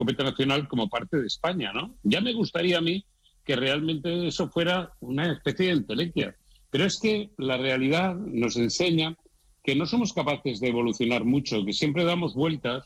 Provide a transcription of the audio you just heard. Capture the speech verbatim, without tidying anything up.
completamente nacional como parte de España, ¿no? Ya me gustaría a mí que realmente eso fuera una especie de entelequia. Pero es que la realidad nos enseña que no somos capaces de evolucionar mucho, que siempre damos vueltas